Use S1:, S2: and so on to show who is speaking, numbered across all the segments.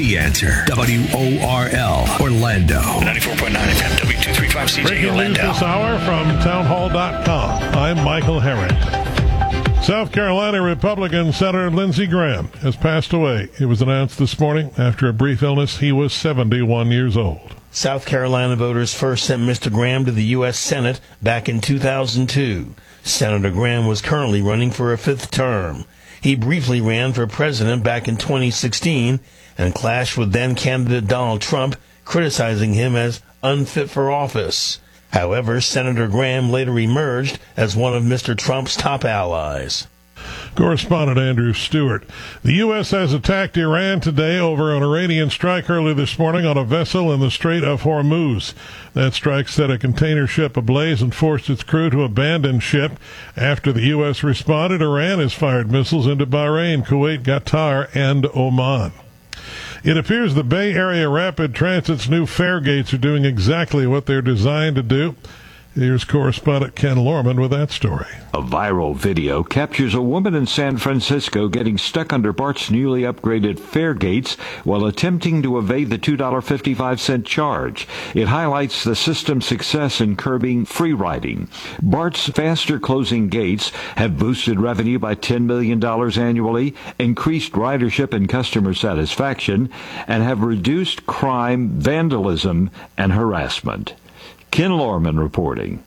S1: The Answer. WORL, Orlando.
S2: 94.9 FM, W235CJ,
S3: Breaking
S2: Orlando.
S3: news this hour from townhall.com. I'm Michael Harrington. South Carolina Republican Senator Lindsey Graham has passed away. It was announced this morning after a brief illness. He was 71 years old.
S4: South Carolina voters first sent Mr. Graham to the U.S. Senate back in 2002. Senator Graham was currently running for a fifth term. He briefly ran for president back in 2016 and clashed with then-candidate Donald Trump, criticizing him as unfit for office. However, Senator Graham later emerged as one of Mr. Trump's top allies.
S3: Correspondent Andrew Stewart. The U.S. has attacked Iran today over an Iranian strike early this morning on a vessel in the Strait of Hormuz. That strike set a container ship ablaze and forced its crew to abandon ship. After the U.S. responded, Iran has fired missiles into Bahrain, Kuwait, Qatar, and Oman. It appears the Bay Area Rapid Transit's new fare gates are doing exactly what they're designed to do. Here's correspondent Ken Lorman with that story.
S5: A viral video captures a woman in San Francisco getting stuck under BART's newly upgraded fare gates while attempting to evade the $2.55 charge. It highlights the system's success in curbing free riding. BART's faster closing gates have boosted revenue by $10 million annually, increased ridership and customer satisfaction, and have reduced crime, vandalism, and harassment. Ken Lorman reporting.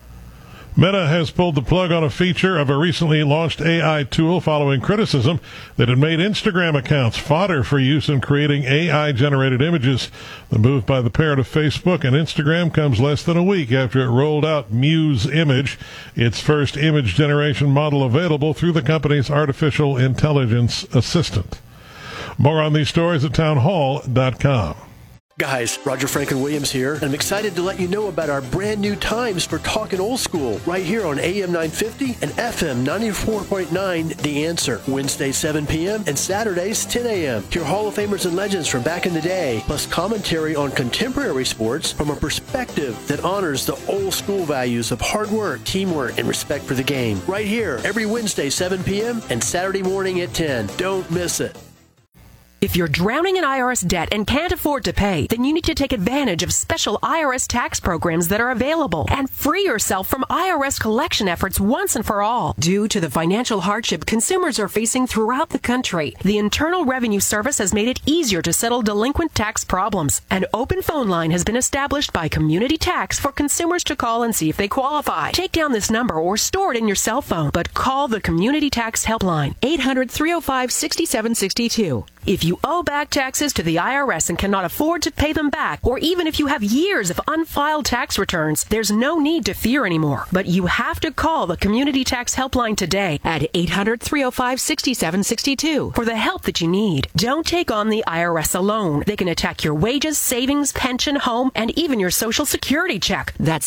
S3: Meta has pulled the plug on a feature of a recently launched AI tool following criticism that it made Instagram accounts fodder for use in creating AI-generated images. The move by the parent of Facebook and Instagram comes less than a week after it rolled out Muse Image, its first image generation model available through the company's artificial intelligence assistant. More on these stories at townhall.com.
S6: Guys, Roger Franklin-Williams here, and I'm excited to let you know about our brand new times for Talkin' Old School right here on AM 950 and FM 94.9 The Answer. Wednesdays 7 p.m. and Saturdays 10 a.m. Hear Hall of Famers and legends from back in the day, plus commentary on contemporary sports from a perspective that honors the old school values of hard work, teamwork, and respect for the game. Right here, every Wednesday 7 p.m. and Saturday morning at 10. Don't miss it.
S7: If you're drowning in IRS debt and can't afford to pay, then you need to take advantage of special IRS tax programs that are available and free yourself from IRS collection efforts once and for all. Due to the financial hardship consumers are facing throughout the country, the Internal Revenue Service has made it easier to settle delinquent tax problems. An open phone line has been established by Community Tax for consumers to call and see if they qualify. Take down this number or store it in your cell phone, but call the Community Tax Helpline, 800-305-6762. If you owe back taxes to the IRS and cannot afford to pay them back, or even if you have years of unfiled tax returns, there's no need to fear anymore. But you have to call the Community Tax Helpline today at 800-305-6762 for the help that you need. Don't take on the IRS alone. They can attack your wages, savings, pension, home, and even your Social Security check. That's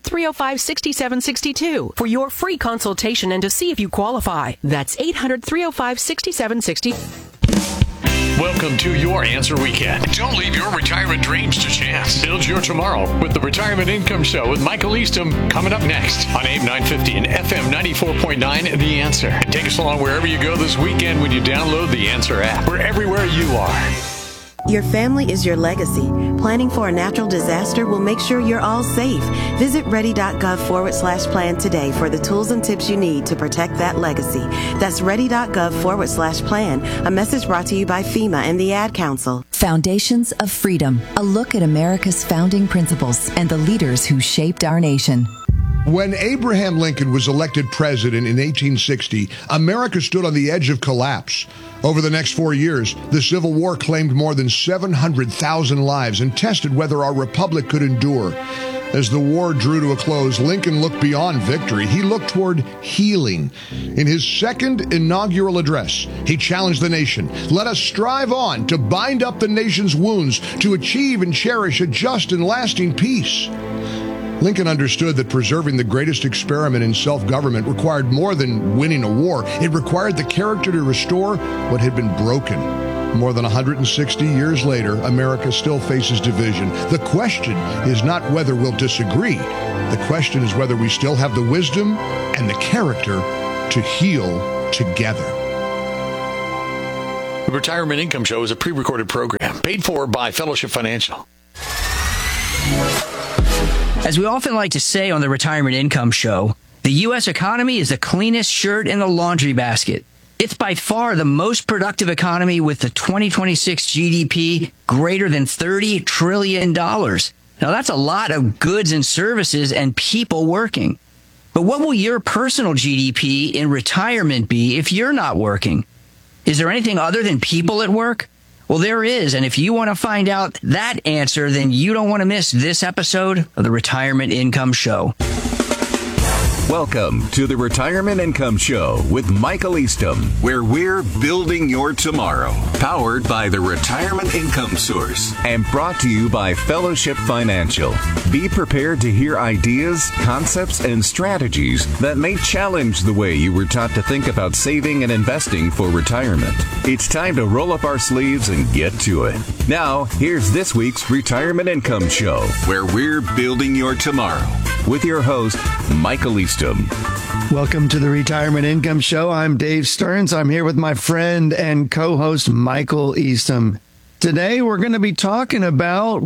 S7: 800-305-6762 for your free consultation and to see if you qualify. That's 800-305-6762.
S2: Welcome to Your Answer Weekend. Don't leave your retirement dreams to chance. Build your tomorrow with the Retirement Income Show with Michael Eastham coming up next on AM 950 and FM 94.9 The Answer. And take us along wherever you go this weekend when you download the Answer app. We're everywhere you are.
S8: Your family is your legacy. Planning for a natural disaster will make sure you're all safe. Visit ready.gov/plan today for the tools and tips you need to protect that legacy. That's ready.gov/plan. A message brought to you by FEMA and the Ad Council.
S9: Foundations of Freedom. A look at America's founding principles and the leaders who shaped our nation.
S10: When Abraham Lincoln was elected president in 1860, America stood on the edge of collapse. Over the next 4 years, the Civil War claimed more than 700,000 lives and tested whether our republic could endure. As the war drew to a close, Lincoln looked beyond victory. He looked toward healing. In his second inaugural address, he challenged the nation. Let us strive on to bind up the nation's wounds, to achieve and cherish a just and lasting peace. Lincoln understood that preserving the greatest experiment in self-government required more than winning a war. It required the character to restore what had been broken. More than 160 years later, America still faces division. The question is not whether we'll disagree. The question is whether we still have the wisdom and the character to heal together.
S2: The Retirement Income Show is a pre-recorded program paid for by Fellowship Financial.
S11: As we often like to say on the Retirement Income Show, the U.S. economy is the cleanest shirt in the laundry basket. It's by far the most productive economy with the 2026 GDP greater than $30 trillion. Now, that's a lot of goods and services and people working. But what will your personal GDP in retirement be if you're not working? Is there anything other than people at work? Well, there is. And if you want to find out that answer, then you don't want to miss this episode of the Retirement Income Show.
S12: Welcome to the Retirement Income Show with Michael Eastham, where we're building your tomorrow. Powered by the Retirement Income Source and brought to you by Fellowship Financial. Be prepared to hear ideas, concepts, and strategies that may challenge the way you were taught to think about saving and investing for retirement. It's time to roll up our sleeves and get to it. Now, here's this week's Retirement Income Show, where we're building your tomorrow, with your host, Michael Eastham.
S13: Welcome to the Retirement Income Show. I'm Dave Stearns. I'm here with my friend and co-host, Michael Eastham. Today, we're going to be talking about,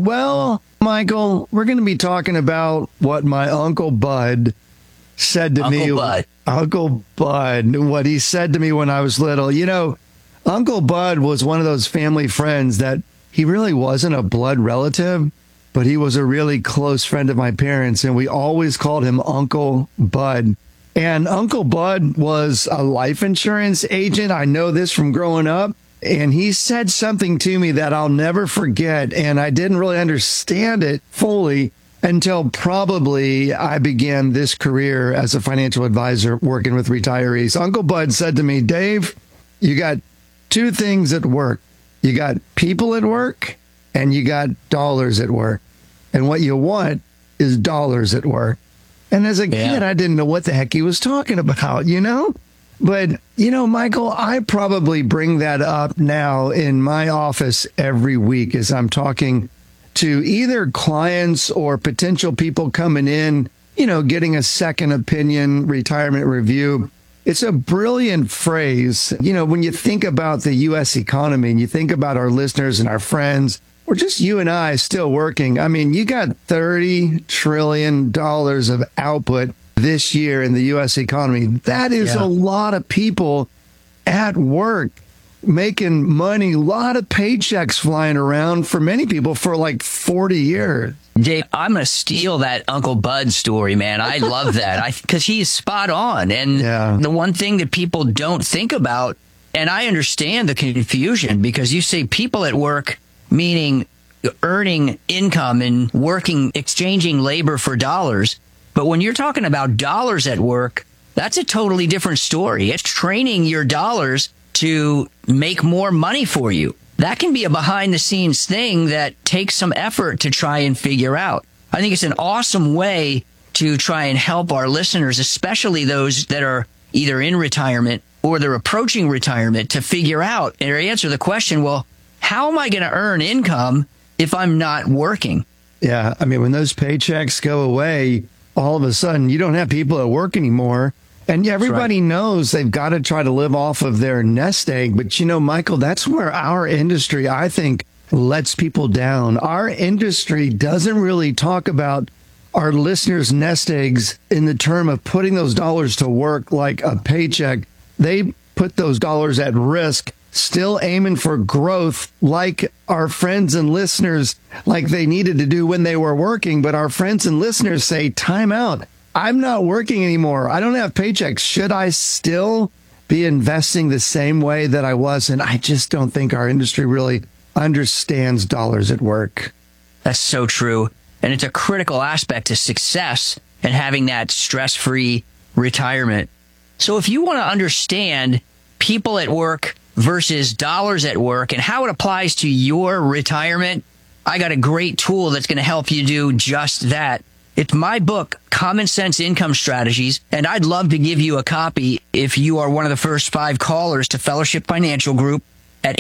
S13: Michael, we're going to be talking about what my Uncle Bud said to me. Uncle Bud, what he said to me when I was little. You know, Uncle Bud was one of those family friends that he really wasn't a blood relative, but he was a really close friend of my parents, and we always called him Uncle Bud. And Uncle Bud was a life insurance agent. I know this from growing up. And he said something to me that I'll never forget, and I didn't really understand it fully until probably I began this career as a financial advisor working with retirees. Uncle Bud said to me, Dave, you got two things at work. You got people at work, and you got dollars at work. And what you want is dollars at work. And as a kid, I didn't know what the heck he was talking about, you know? But, you know, Michael, I probably bring that up now in my office every week as I'm talking to either clients or potential people coming in, you know, getting a second opinion retirement review. It's a brilliant phrase. You know, when you think about the U.S. economy and you think about our listeners and our friends, or just you and I still working. I mean, you got $30 trillion of output this year in the U.S. economy. That is a lot of people at work making money, a lot of paychecks flying around for many people for like 40 years.
S11: Dave, I'm going to steal that Uncle Bud story, man. I love that because he's spot on. And the one thing that people don't think about, and I understand the confusion because you say people at work, meaning earning income and working, exchanging labor for dollars. But when you're talking about dollars at work, that's a totally different story. It's training your dollars to make more money for you. That can be a behind the scenes thing that takes some effort to try and figure out. I think it's an awesome way to try and help our listeners, especially those that are either in retirement or they're approaching retirement, to figure out or answer the question, well, how am I going to earn income if I'm not working?
S13: Yeah, I mean, when those paychecks go away, all of a sudden you don't have people at work anymore. And everybody knows they've got to try to live off of their nest egg. But, you know, Michael, that's where our industry, I think, lets people down. Our industry doesn't really talk about our listeners' nest eggs in the term of putting those dollars to work like a paycheck. They put those dollars at risk, still aiming for growth like our friends and listeners, like they needed to do when they were working. But our friends and listeners say, time out. I'm not working anymore. I don't have paychecks. Should I still be investing the same way that I was? And I just don't think our industry really understands dollars at work.
S11: That's so true. And it's a critical aspect to success and having that stress-free retirement. So if you want to understand people at work versus dollars at work and how it applies to your retirement, I got a great tool that's going to help you do just that. It's my book, Common Sense Income Strategies, and I'd love to give you a copy if you are one of the first 5 callers to Fellowship Financial Group at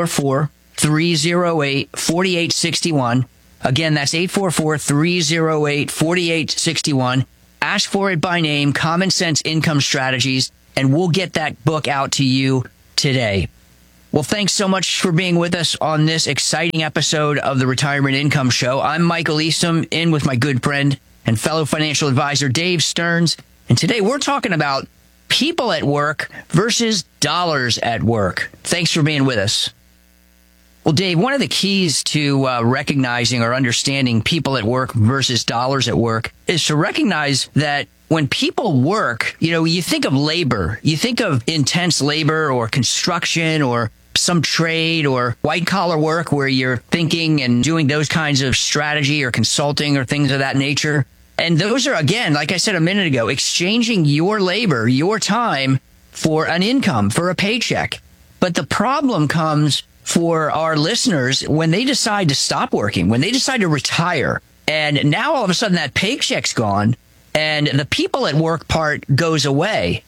S11: 844-308-4861. Again, that's 844-308-4861. Ask for it by name, Common Sense Income Strategies, and we'll get that book out to you today. Well, thanks so much for being with us on this exciting episode of the Retirement Income Show. I'm Michael Eastham, in with my good friend and fellow financial advisor, Dave Stearns. And today we're talking about people at work versus dollars at work. Thanks for being with us. Well, Dave, one of the keys to recognizing or understanding people at work versus dollars at work is to recognize that when people work, you think of labor, you think of intense labor or construction or some trade or white collar work where you're thinking and doing those kinds of strategy or consulting or things of that nature. And those are, again, like I said a minute ago, exchanging your labor, your time for an income, for a paycheck. But the problem comes for our listeners when they decide to stop working, when they decide to retire. And now all of a sudden that paycheck's gone and the people at work part goes away.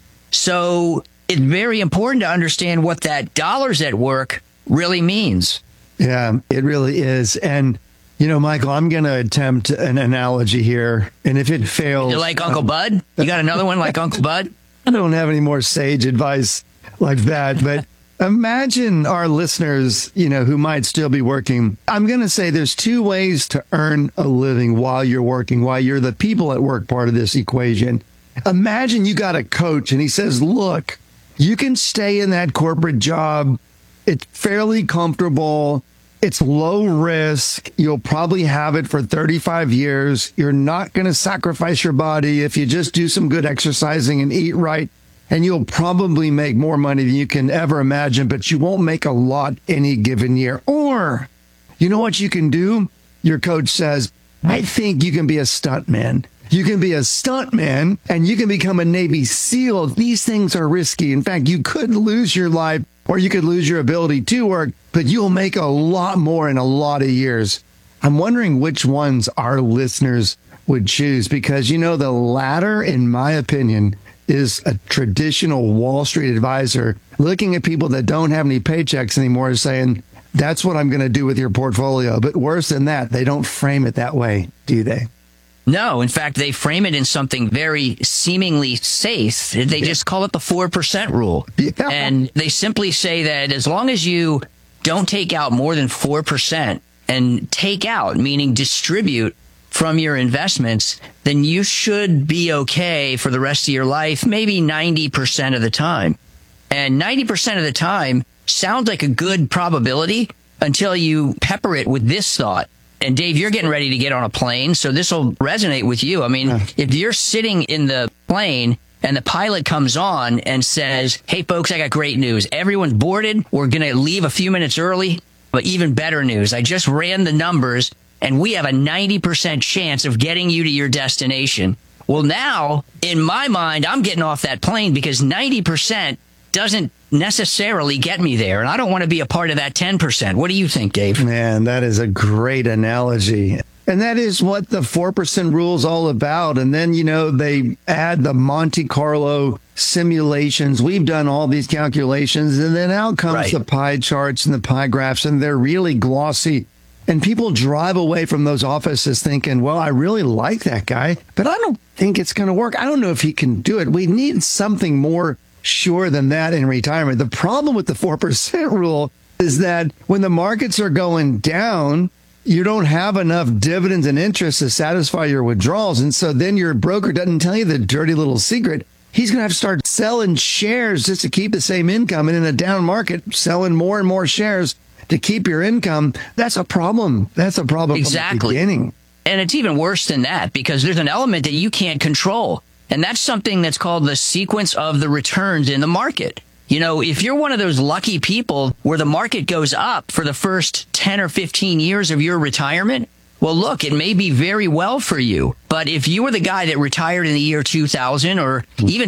S11: So it's very important to understand what that dollars at work really means.
S13: Yeah, it really is. And, Michael, I'm going to attempt an analogy here. And if it fails...
S11: You're like Uncle Bud? You got another one like Uncle Bud?
S13: I don't have any more sage advice like that. But imagine our listeners, who might still be working. I'm going to say there's two ways to earn a living while you're working, while you're the people at work part of this equation. Imagine you got a coach and he says, look, you can stay in that corporate job. It's fairly comfortable. It's low risk. You'll probably have it for 35 years. You're not going to sacrifice your body if you just do some good exercising and eat right. And you'll probably make more money than you can ever imagine, but you won't make a lot any given year. Or, you know what you can do? Your coach says, I think you can be a stuntman. You can be a stuntman and you can become a Navy SEAL. These things are risky. In fact, you could lose your life or you could lose your ability to work, but you'll make a lot more in a lot of years. I'm wondering which ones our listeners would choose because, the latter, in my opinion, is a traditional Wall Street advisor looking at people that don't have any paychecks anymore saying, that's what I'm going to do with your portfolio. But worse than that, they don't frame it that way, do they?
S11: No, in fact, they frame it in something very seemingly safe. They just call it the 4% rule. Yeah. And they simply say that as long as you don't take out more than 4% and take out, meaning distribute from your investments, then you should be okay for the rest of your life, maybe 90% of the time. And 90% of the time sounds like a good probability until you pepper it with this thought. And Dave, you're getting ready to get on a plane, so this will resonate with you. I mean, if you're sitting in the plane and the pilot comes on and says, hey, folks, I got great news. Everyone's boarded. We're going to leave a few minutes early. But even better news, I just ran the numbers, and we have a 90% chance of getting you to your destination. Well, now, in my mind, I'm getting off that plane because 90% doesn't necessarily get me there. And I don't want to be a part of that 10%. What do you think, Dave?
S13: Man, that is a great analogy. And that is what the 4% rule is all about. And then, they add the Monte Carlo simulations. We've done all these calculations. And then out comes the pie charts and the pie graphs, and they're really glossy. And people drive away from those offices thinking, well, I really like that guy, but I don't think it's going to work. I don't know if he can do it. We need something more sure than that in retirement. The problem with the 4% rule is that when the markets are going down, you don't have enough dividends and interest to satisfy your withdrawals. And so then your broker doesn't tell you the dirty little secret. He's going to have to start selling shares just to keep the same income. And in a down market, selling more and more shares to keep your income. That's a problem. That's a problem
S11: exactly.
S13: From the beginning.
S11: And it's even worse than that because there's an element that you can't control. And that's something that's called the sequence of the returns in the market. If you're one of those lucky people where the market goes up for the first 10 or 15 years of your retirement, well, look, it may be very well for you. But if you were the guy that retired in the year 2000 or even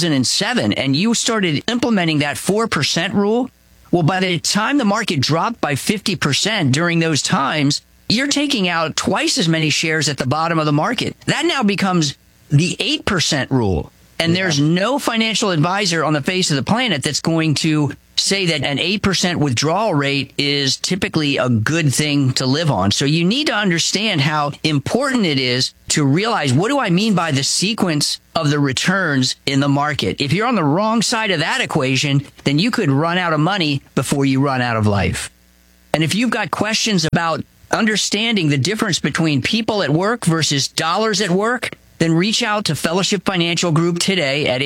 S11: 2007 and you started implementing that 4% rule, well, by the time the market dropped by 50% during those times, you're taking out twice as many shares at the bottom of the market. That now becomes the 8% rule. And there's no financial advisor on the face of the planet that's going to say that an 8% withdrawal rate is typically a good thing to live on. So you need to understand how important it is to realize, what do I mean by the sequence of the returns in the market? If you're on the wrong side of that equation, then you could run out of money before you run out of life. And if you've got questions about understanding the difference between people at work versus dollars at work, then reach out to Fellowship Financial Group today at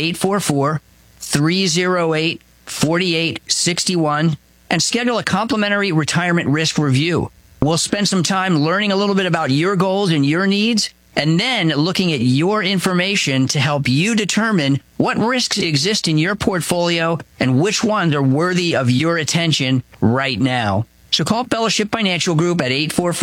S11: 844-308-4861 and schedule a complimentary retirement risk review. We'll spend some time learning a little bit about your goals and your needs, and then looking at your information to help you determine what risks exist in your portfolio and which ones are worthy of your attention right now. So call Fellowship Financial Group at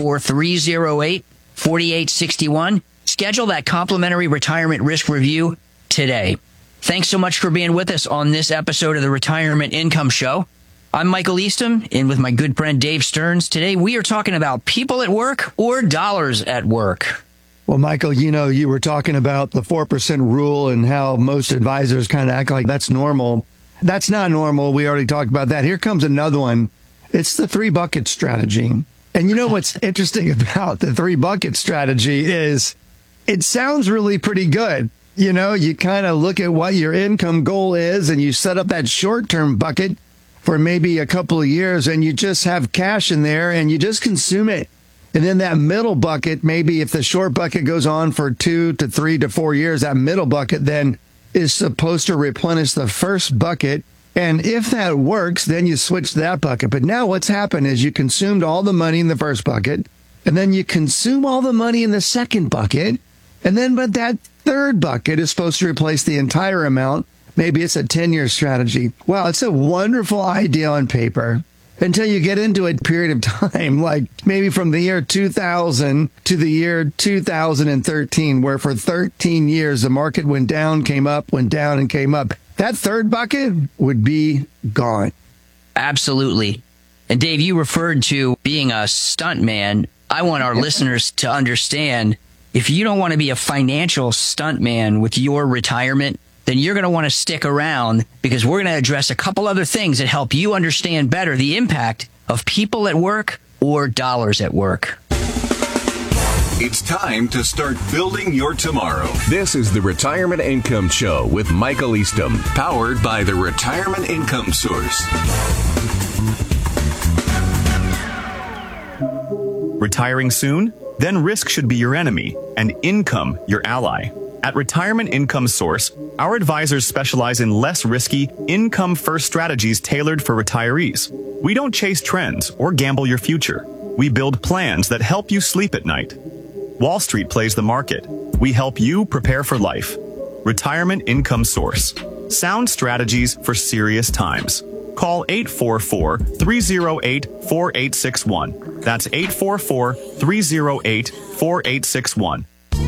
S11: 844-308-4861. Schedule that complimentary retirement risk review today. Thanks so much for being with us on this episode of the Retirement Income Show. I'm Michael Eastham, in with my good friend Dave Stearns. Today we are talking about people at work or dollars at work.
S13: Well, Michael, you were talking about the 4% rule and how most advisors kind of act like that's normal. That's not normal. We already talked about that. Here comes another one. It's the 3-bucket strategy. And you know what's interesting about the 3-bucket strategy is it sounds really pretty good. You kind of look at what your income goal is and you set up that short-term bucket for maybe a couple of years and you just have cash in there and you just consume it. And then that middle bucket, maybe if the short bucket goes on for 2 to 3 to 4 years, that middle bucket then is supposed to replenish the first bucket. And if that works, then you switch that bucket. But now what's happened is you consumed all the money in the first bucket, and then you consume all the money in the second bucket. And then, but that third bucket is supposed to replace the entire amount. Maybe it's a 10-year strategy. Well, it's a wonderful idea on paper until you get into a period of time, like maybe from the year 2000 to the year 2013, where for 13 years, the market went down, came up, went down, and came up. That third bucket would be gone.
S11: Absolutely. And Dave, you referred to being a stunt man. I want our listeners to understand, if you don't want to be a financial stunt man with your retirement, then you're going to want to stick around, because we're going to address a couple other things that help you understand better the impact of people at work or dollars at work.
S12: It's time to start building your tomorrow. This is the Retirement Income Show with Michael Eastham, powered by the Retirement Income Source.
S14: Retiring soon? Then risk should be your enemy and income your ally. At Retirement Income Source, our advisors specialize in less risky, income-first strategies tailored for retirees. We don't chase trends or gamble your future. We build plans that help you sleep at night. Wall Street plays the market. We help you prepare for life. Retirement Income Source. Sound strategies for serious times. Call 844-308-4861. That's 844-308-4861.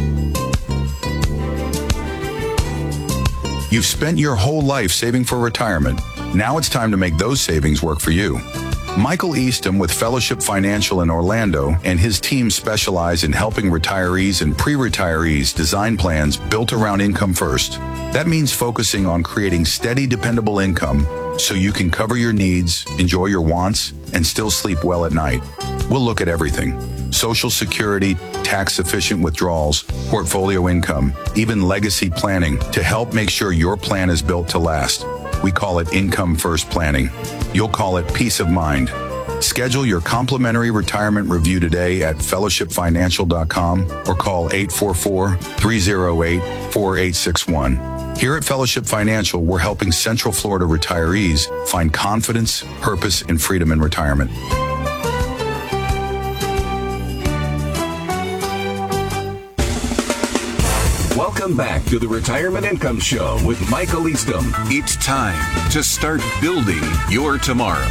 S15: You've spent your whole life saving for retirement. Now it's time to make those savings work for you. Michael Eastham with Fellowship Financial in Orlando and his team specialize in helping retirees and pre-retirees design plans built around income first. That means focusing on creating steady, dependable income so you can cover your needs, enjoy your wants, and still sleep well at night. We'll look at everything: Social Security, tax-efficient withdrawals, portfolio income, even legacy planning, to help make sure your plan is built to last. We call it income first planning. You'll call it peace of mind. Schedule your complimentary retirement review today at fellowshipfinancial.com or call 844-308-4861. Here at Fellowship Financial, we're helping Central Florida retirees find confidence, purpose, and freedom in retirement.
S12: Welcome back to the Retirement Income Show with Michael Eastham. It's time to start building your tomorrow.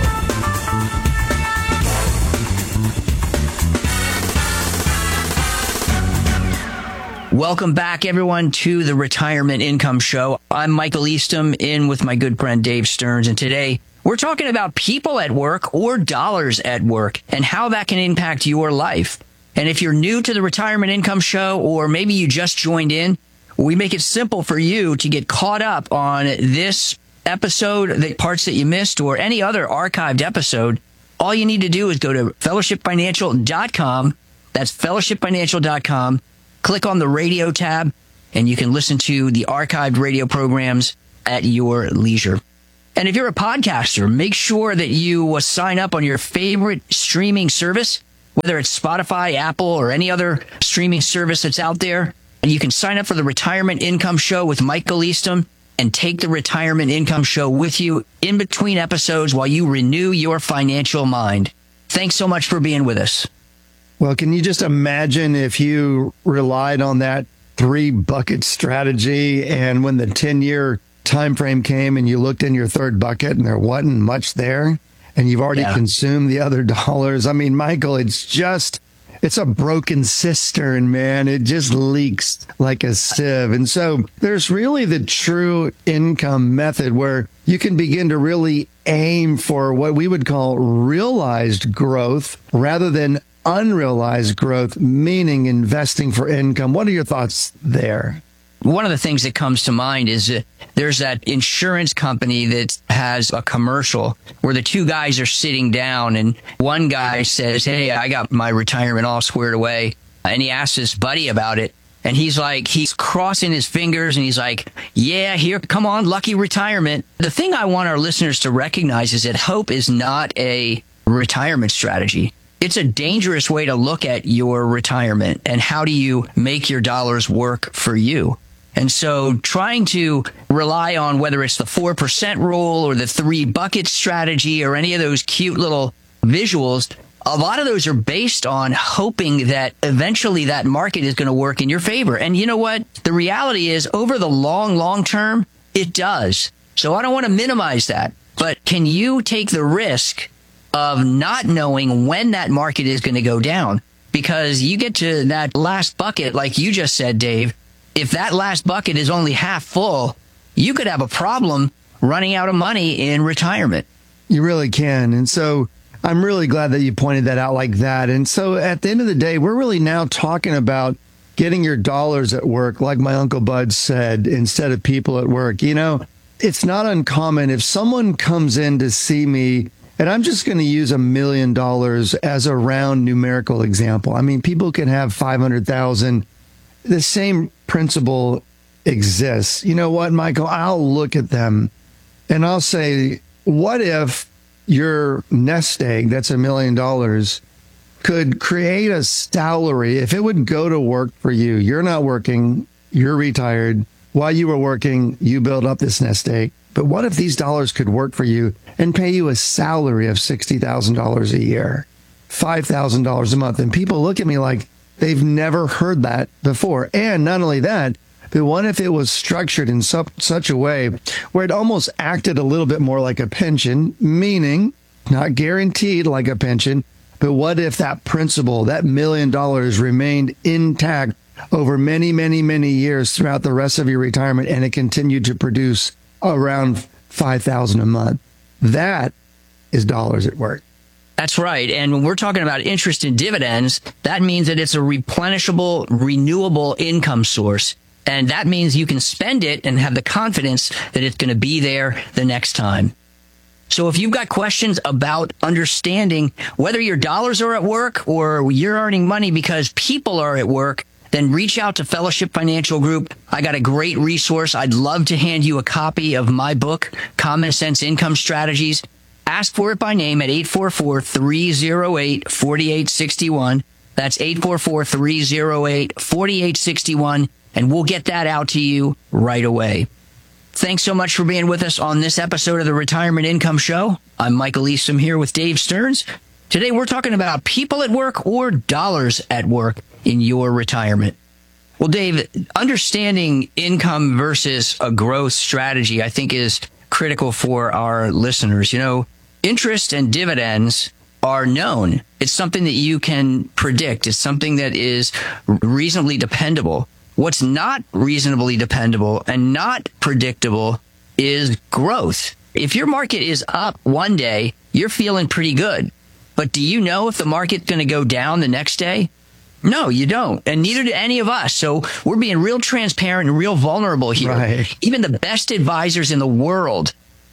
S11: Welcome back, everyone, to the Retirement Income Show. I'm Michael Eastham, in with my good friend Dave Stearns, and today we're talking about people at work or dollars at work and how that can impact your life. And if you're new to the Retirement Income Show, or maybe you just joined in, we make it simple for you to get caught up on this episode, the parts that you missed, or any other archived episode, all you need to do is go to fellowshipfinancial.com. That's fellowshipfinancial.com. Click on the radio tab, and you can listen to the archived radio programs at your leisure. And if you're a podcaster, make sure that you sign up on your favorite streaming service, whether it's Spotify, Apple, or any other streaming service that's out there. And you can sign up for the Retirement Income Show with Michael Eastham and take the Retirement Income Show with you in between episodes while you renew your financial mind. Thanks so much for being with us.
S13: Well, can you just imagine if you relied on that 3-bucket strategy, and when the 10-year time frame came and you looked in your third bucket and there wasn't much there, and you've already consumed the other dollars? I mean, Michael, it's a broken cistern, man. It just leaks like a sieve. And so there's really the true income method where you can begin to really aim for what we would call realized growth rather than unrealized growth, meaning investing for income. What are your thoughts there?
S11: One of the things that comes to mind is there's that insurance company that has a commercial where the two guys are sitting down, and one guy says, "Hey, I got my retirement all squared away." And he asks his buddy about it. And he's crossing his fingers, and he's like, "Yeah, here, come on, lucky retirement." The thing I want our listeners to recognize is that hope is not a retirement strategy. It's a dangerous way to look at your retirement and how do you make your dollars work for you. And so trying to rely on whether it's the 4% rule or the 3-bucket strategy or any of those cute little visuals, a lot of those are based on hoping that eventually that market is going to work in your favor. And you know what? The reality is over the long term, it does. So I don't want to minimize that. But can you take the risk of not knowing when that market is going to go down? Because you get to that last bucket, like you just said, Dave, if that last bucket is only half full, you could have a problem running out of money in retirement.
S13: You really can. And so I'm really glad that you pointed that out like that. And so at the end of the day, we're really now talking about getting your dollars at work, like my Uncle Bud said, instead of people at work. You know, it's not uncommon if someone comes in to see me, and I'm just going to use $1 million as a round numerical example. I mean, people can have 500,000. The same principle exists. You know what, Michael? I'll look at them and I'll say, what if your nest egg, that's $1 million, could create a salary? If it would go to work for you, you're not working, you're retired. While you were working, you build up this nest egg. But what if these dollars could work for you and pay you a salary of $60,000 a year, $5,000 a month? And people look at me like they've never heard that before. And not only that, but what if it was structured in such a way where it almost acted a little bit more like a pension, meaning not guaranteed like a pension, but what if that principle, that $1 million, remained intact over many, many, many years throughout the rest of your retirement, and it continued to produce around $5,000 a month? That is dollars at work.
S11: That's right. And when we're talking about interest and dividends, that means that it's a replenishable, renewable income source. And that means you can spend it and have the confidence that it's going to be there the next time. So if you've got questions about understanding whether your dollars are at work or you're earning money because people are at work, then reach out to Fellowship Financial Group. I got a great resource. I'd love to hand you a copy of my book, Common Sense Income Strategies. Ask for it by name at 844-308-4861. That's 844-308-4861, and we'll get that out to you right away. Thanks so much for being with us on this episode of the Retirement Income Show. I'm Michael Eastham here with Dave Stearns. Today we're talking about people at work or dollars at work in your retirement. Well, Dave, understanding income versus a growth strategy, I think, is critical for our listeners. You know, interest and dividends are known. It's something that you can predict. It's something that is reasonably dependable. What's not reasonably dependable and not predictable is growth. If your market is up one day, you're feeling pretty good. But do you know if the market's going to go down the next day? No, you don't. And neither do any of us. So we're being real transparent and real vulnerable here. Right. Even the best advisors in the world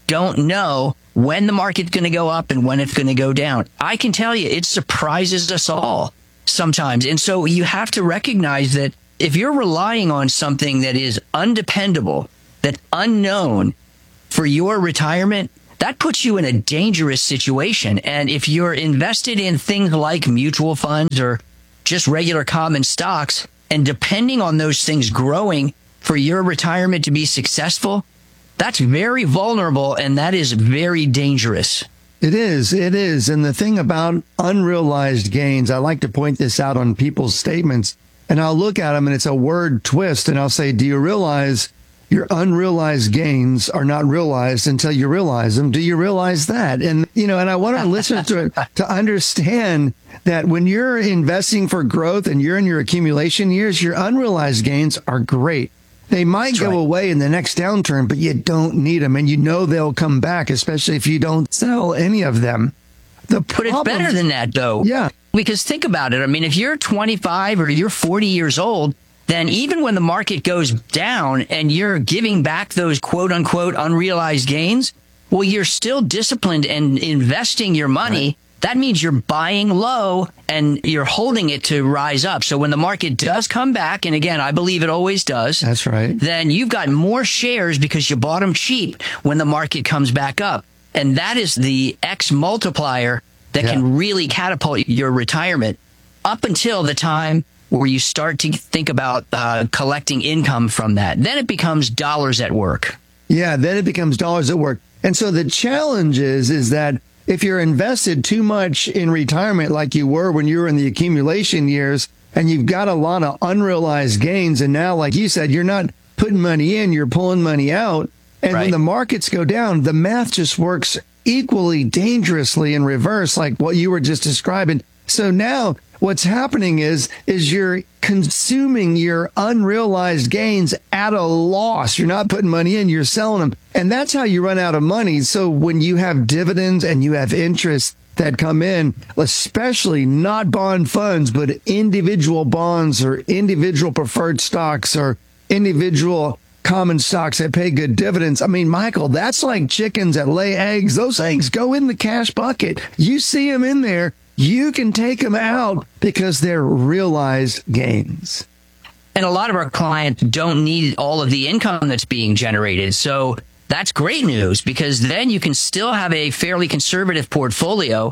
S11: don't know when the market's going to go up and when it's going to go down. I can tell you, it surprises us all sometimes. And so you have to recognize that if you're relying on something that is undependable, that's unknown for your retirement, that puts you in a dangerous situation. And if you're invested in things like mutual funds or just regular common stocks, and depending on those things growing for your retirement to be successful, that's very vulnerable and that is very dangerous.
S13: It is. And the thing about unrealized gains, I like to point this out on people's statements, and I'll look at them and it's a word twist, and I'll say, do you realize your unrealized gains are not realized until you realize them? Do you realize that? And, and I want our listeners to understand that when you're investing for growth and you're in your accumulation years, your unrealized gains are great. They might go away in the next downturn, but you don't need them. And they'll come back, especially if you don't sell any of them.
S11: But it's better than that, though.
S13: Yeah.
S11: Because think about it. I mean, if you're 25 or you're 40 years old, then even when the market goes down and you're giving back those quote unquote unrealized gains, well, you're still disciplined and investing your money. Right. That means you're buying low and you're holding it to rise up. So when the market does come back, and again, I believe it always does.
S13: That's right.
S11: Then you've got more shares because you bought them cheap when the market comes back up. And that is the X multiplier that can really catapult your retirement up until the time where you start to think about collecting income from that. Then it becomes dollars at work.
S13: Yeah, then it becomes dollars at work. And so the challenge is that if you're invested too much in retirement like you were when you were in the accumulation years, and you've got a lot of unrealized gains, and now, like you said, you're not putting money in, you're pulling money out, and when the markets go down, the math just works equally dangerously in reverse, like what you were just describing. So now what's happening is you're consuming your unrealized gains at a loss. You're not putting money in, you're selling them. And that's how you run out of money. So when you have dividends and you have interest that come in, especially not bond funds, but individual bonds or individual preferred stocks or individual common stocks that pay good dividends. I mean, Michael, that's like chickens that lay eggs. Those eggs go in the cash bucket. You see them in there. You can take them out because they're realized gains.
S11: And a lot of our clients don't need all of the income that's being generated. So that's great news, because then you can still have a fairly conservative portfolio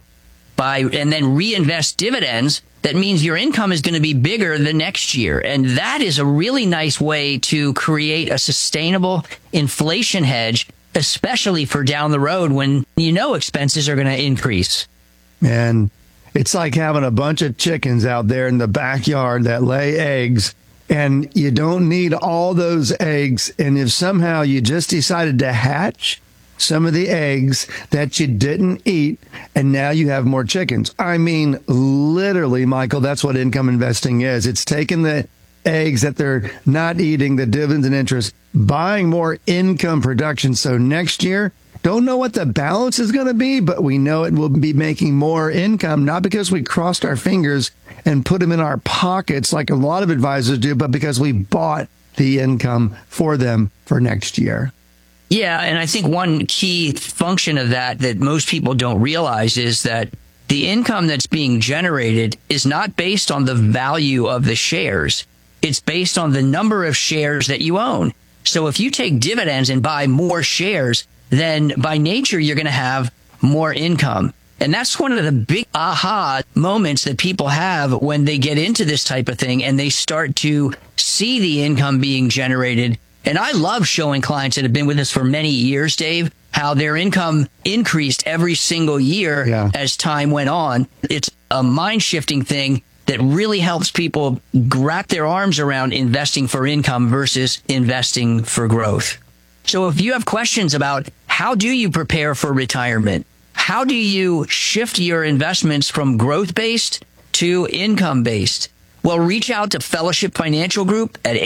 S11: and then reinvest dividends. That means your income is going to be bigger the next year. And that is a really nice way to create a sustainable inflation hedge, especially for down the road when expenses are going to increase.
S13: And it's like having a bunch of chickens out there in the backyard that lay eggs, and you don't need all those eggs. And if somehow you just decided to hatch some of the eggs that you didn't eat, and now you have more chickens. I mean, literally, Michael, that's what income investing is. It's taking the eggs that they're not eating, the dividends and interest, buying more income production. So next year, don't know what the balance is going to be, but we know it will be making more income, not because we crossed our fingers and put them in our pockets like a lot of advisors do, but because we bought the income for them for next year.
S11: Yeah, and I think one key function of that most people don't realize is that the income that's being generated is not based on the value of the shares. It's based on the number of shares that you own. So if you take dividends and buy more shares, then by nature, you're going to have more income. And that's one of the big aha moments that people have when they get into this type of thing and they start to see the income being generated. And I love showing clients that have been with us for many years, Dave, how their income increased every single year as time went on. It's a mind-shifting thing that really helps people wrap their arms around investing for income versus investing for growth. So if you have questions about how do you prepare for retirement, how do you shift your investments from growth-based to income-based, well, reach out to Fellowship Financial Group at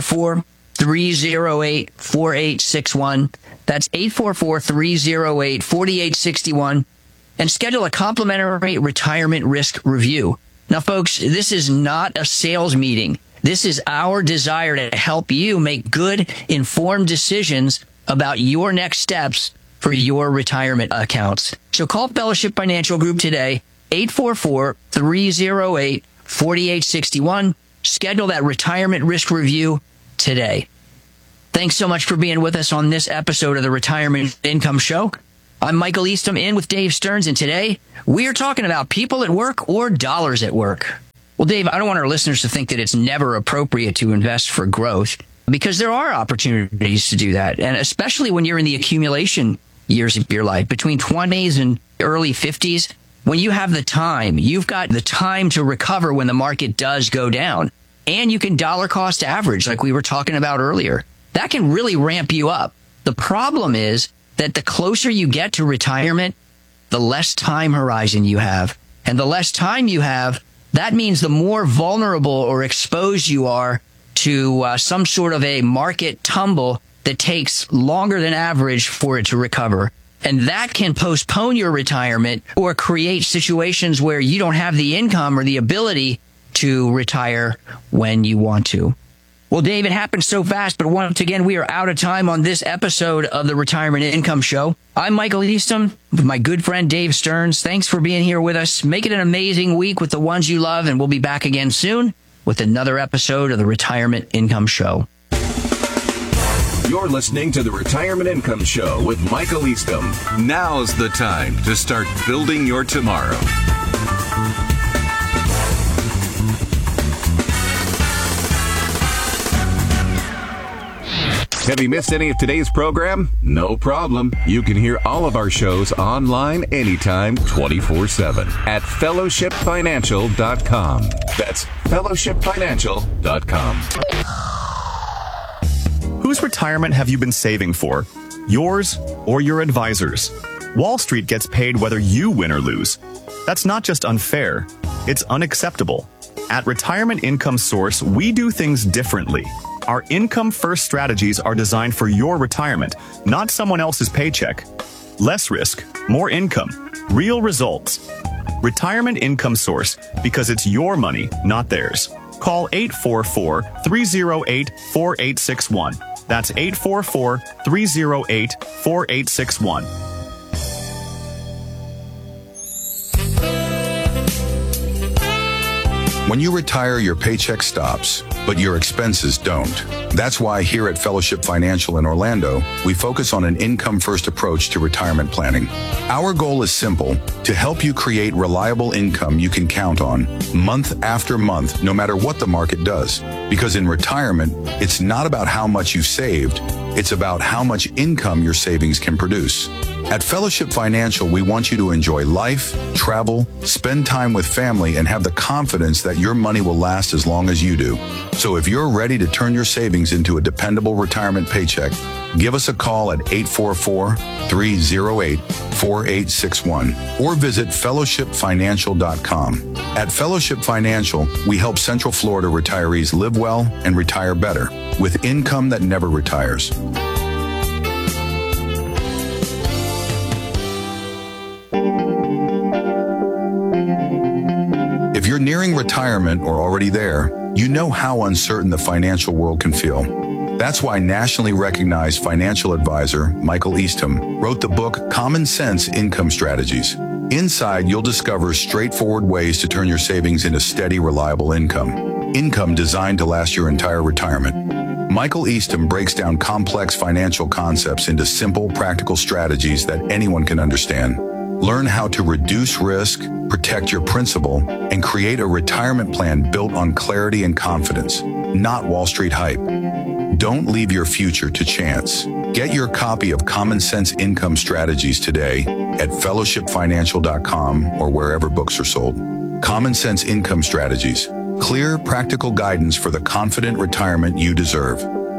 S11: 844-308-4861. That's 844-308-4861. And schedule a complimentary retirement risk review. Now, folks, this is not a sales meeting. This is our desire to help you make good, informed decisions about your next steps for your retirement accounts. So call Fellowship Financial Group today, 844-308-4861. Schedule that retirement risk review today. Thanks so much for being with us on this episode of the Retirement Income Show. I'm Michael Eastham in with Dave Stearns, and today we are talking about people at work or dollars at work. Well, Dave, I don't want our listeners to think that it's never appropriate to invest for growth, because there are opportunities to do that, and especially when you're in the accumulation years of your life, between 20s and early 50s, when you have the time, you've got the time to recover when the market does go down, and you can dollar cost average like we were talking about earlier. That can really ramp you up. The problem is that the closer you get to retirement, the less time horizon you have. And the less time you have, that means the more vulnerable or exposed you are to some sort of a market tumble that takes longer than average for it to recover. And that can postpone your retirement or create situations where you don't have the income or the ability to retire when you want to. Well, Dave, it happened so fast, but once again, we are out of time on this episode of the Retirement Income Show. I'm Michael Eastham with my good friend Dave Stearns. Thanks for being here with us. Make it an amazing week with the ones you love, and we'll be back again soon with another episode of the Retirement Income Show.
S12: You're listening to the Retirement Income Show with Michael Eastham. Now's the time to start building your tomorrow. Have you missed any of today's program? No problem. You can hear all of our shows online anytime, 24/7 at fellowshipfinancial.com. That's fellowshipfinancial.com.
S14: Whose retirement have you been saving for? Yours or your advisor's? Wall Street gets paid whether you win or lose. That's not just unfair, it's unacceptable. At Retirement Income Source, we do things differently. Our income-first strategies are designed for your retirement, not someone else's paycheck. Less risk, more income, real results. Retirement Income Source, because it's your money, not theirs. Call 844-308-4861. That's 844-308-4861.
S15: When you retire, your paycheck stops, but your expenses don't. That's why here at Fellowship Financial in Orlando, we focus on an income-first approach to retirement planning. Our goal is simple: to help you create reliable income you can count on, month after month, no matter what the market does. Because in retirement, it's not about how much you've saved, it's about how much income your savings can produce. At Fellowship Financial, we want you to enjoy life, travel, spend time with family, and have the confidence that your money will last as long as you do. So if you're ready to turn your savings into a dependable retirement paycheck, give us a call at 844-308-4861 or visit fellowshipfinancial.com. At Fellowship Financial, we help Central Florida retirees live well and retire better with income that never retires. If you're nearing retirement or already there, you know how uncertain the financial world can feel. That's why nationally recognized financial advisor Michael Eastham wrote the book Common Sense Income Strategies. Inside, you'll discover straightforward ways to turn your savings into steady, reliable income. Income designed to last your entire retirement. Michael Eastham breaks down complex financial concepts into simple, practical strategies that anyone can understand. Learn how to reduce risk, protect your principal, and create a retirement plan built on clarity and confidence, not Wall Street hype. Don't leave your future to chance. Get your copy of Common Sense Income Strategies today at fellowshipfinancial.com or wherever books are sold. Common Sense Income Strategies. Clear, practical guidance for the confident retirement you deserve.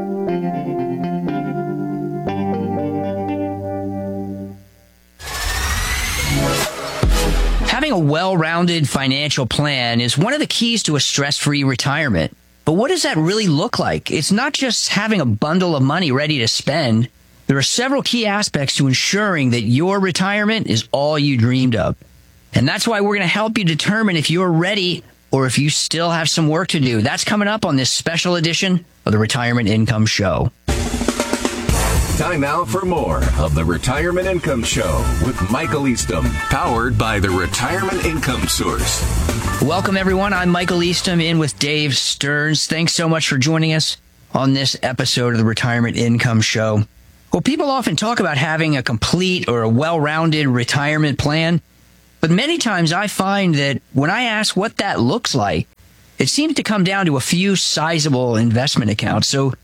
S11: Having a well-rounded financial plan is one of the keys to a stress-free retirement. But what does that really look like? It's not just having a bundle of money ready to spend. There are several key aspects to ensuring that your retirement is all you dreamed of. And that's why we're going to help you determine if you're ready or if you still have some work to do. That's coming up on this special edition of the Retirement Income Show.
S12: Time now for more of the Retirement Income Show with Michael Eastham, powered by the Retirement Income Source.
S11: Welcome, everyone. I'm Michael Eastham in with Dave Stearns. Thanks so much for joining us on this episode of the Retirement Income Show. Well, people often talk about having a complete or a well-rounded retirement plan, but many times I find that when I ask what that looks like, it seems to come down to a few sizable investment accounts. So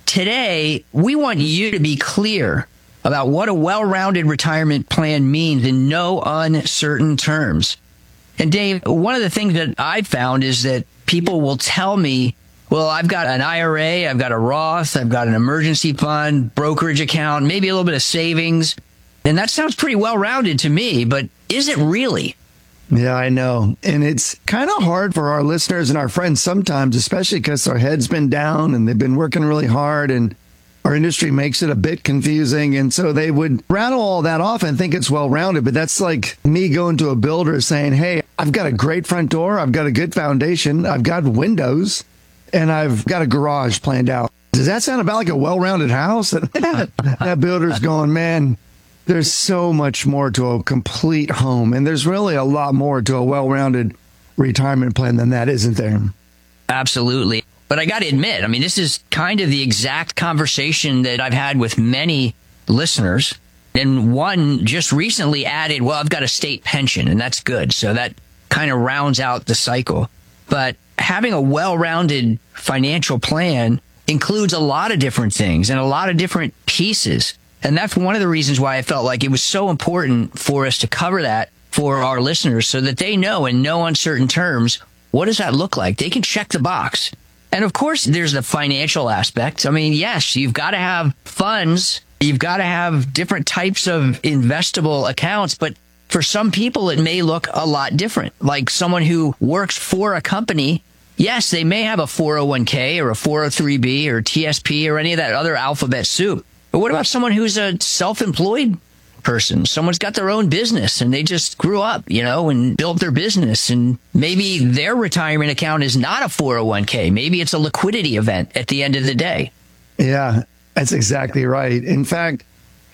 S11: today, we want you to be clear about what a well-rounded retirement plan means in no uncertain terms. And Dave, one of the things that I've found is that people will tell me, well, I've got an IRA, I've got a Roth, I've got an emergency fund, brokerage account, maybe a little bit of savings. And that sounds pretty well-rounded to me, but is it really?
S13: Yeah, I know. And it's kind of hard for our listeners and our friends sometimes, especially because our head's been down and they've been working really hard and our industry makes it a bit confusing. And so they would rattle all that off and think it's well-rounded. But that's like me going to a builder saying, hey, I've got a great front door. I've got a good foundation. I've got windows and I've got a garage planned out. Does that sound about like a well-rounded house? That builder's going, man, there's so much more to a complete home. And there's really a lot more to a well-rounded retirement plan than that, isn't there?
S11: Absolutely. But I got to admit, I mean, this is kind of the exact conversation that I've had with many listeners. And one just recently added, well, I've got a state pension, and that's good. So that kind of rounds out the cycle. But having a well-rounded financial plan includes a lot of different things and a lot of different pieces. And that's one of the reasons why I felt like it was so important for us to cover that for our listeners so that they know in no uncertain terms, what does that look like? They can check the box. And of course, there's the financial aspect. I mean, yes, you've got to have funds. You've got to have different types of investable accounts. But for some people, it may look a lot different. Like someone who works for a company, yes, they may have a 401k or a 403b or TSP or any of that other alphabet soup. But what about someone who's a self-employed person? Someone's got their own business and they just grew up, and built their business. And maybe their retirement account is not a 401k. Maybe it's a liquidity event at the end of the day.
S13: Yeah, that's exactly right. In fact,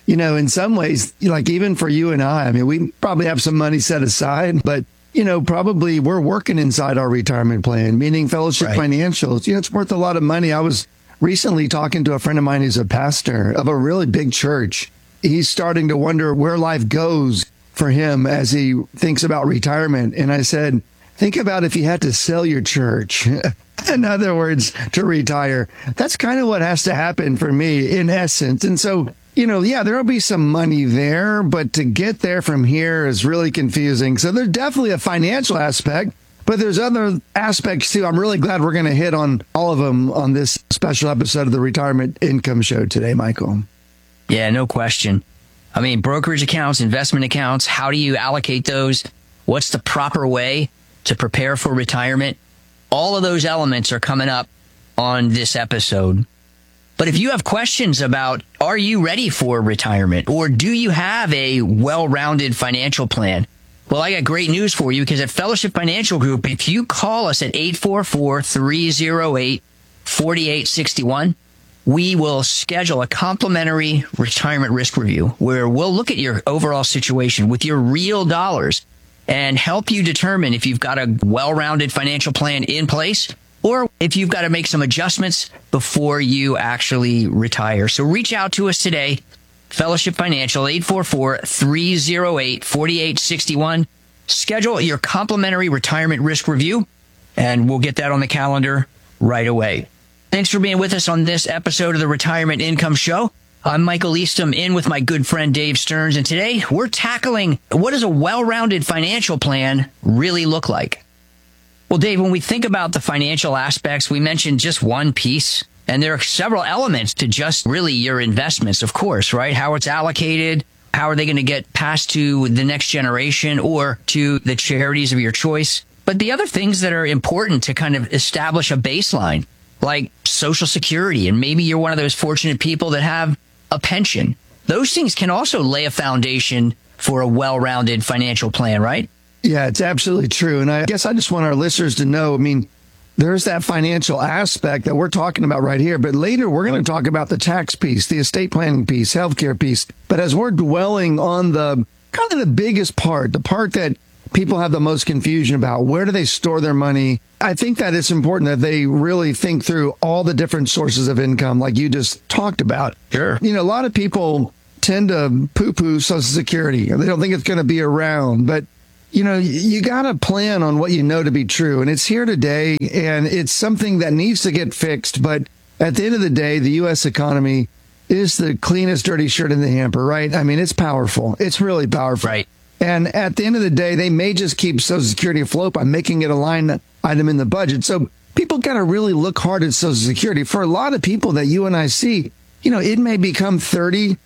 S13: in some ways, like even for you and I mean, we probably have some money set aside, but probably we're working inside our retirement plan, meaning Fellowship Financials. It's worth a lot of money. I was recently talking to a friend of mine who's a pastor of a really big church. He's starting to wonder where life goes for him as he thinks about retirement. And I said, think about if you had to sell your church. In other words, to retire. That's kind of what has to happen for me in essence. And so, there'll be some money there, but to get there from here is really confusing. So there's definitely a financial aspect, but there's other aspects too. I'm really glad we're going to hit on all of them on this special episode of the Retirement Income Show today, Michael.
S11: Yeah, no question. I mean, brokerage accounts, investment accounts, how do you allocate those? What's the proper way to prepare for retirement? All of those elements are coming up on this episode. But if you have questions about, are you ready for retirement? Or do you have a well-rounded financial plan? Well, I got great news for you because at Fellowship Financial Group, if you call us at 844-308-4861, we will schedule a complimentary retirement risk review where we'll look at your overall situation with your real dollars and help you determine if you've got a well-rounded financial plan in place or if you've got to make some adjustments before you actually retire. So reach out to us today, Fellowship Financial, 844-308-4861. Schedule your complimentary retirement risk review, and we'll get that on the calendar right away. Thanks for being with us on this episode of the Retirement Income Show. I'm Michael Eastham in with my good friend Dave Stearns, and today we're tackling what does a well-rounded financial plan really look like? Well, Dave, when we think about the financial aspects, we mentioned just one piece, and there are several elements to just really your investments, of course, right? How it's allocated, how are they going to get passed to the next generation or to the charities of your choice? But the other things that are important to kind of establish a baseline, like Social Security, and maybe you're one of those fortunate people that have a pension. Those things can also lay a foundation for a well-rounded financial plan, right?
S13: Yeah, it's absolutely true. And I guess I just want our listeners to know, there's that financial aspect that we're talking about right here. But later, we're going to talk about the tax piece, the estate planning piece, healthcare piece. But as we're dwelling on the kind of the biggest part, the part that people have the most confusion about, where do they store their money? I think that it's important that they really think through all the different sources of income, like you just talked about.
S11: Sure.
S13: You know, a lot of people tend to poo-poo Social Security, or they don't think it's going to be around. But, you know, you got to plan on what you know to be true. And it's here today, and it's something that needs to get fixed. But at the end of the day, the U.S. economy is the cleanest dirty shirt in the hamper, right? I mean, it's powerful. It's really powerful.
S11: Right.
S13: And at the end of the day, they may just keep Social Security afloat by making it a line item in the budget. So people got to really look hard at Social Security. For a lot of people that you and I see, you know, it may become 30,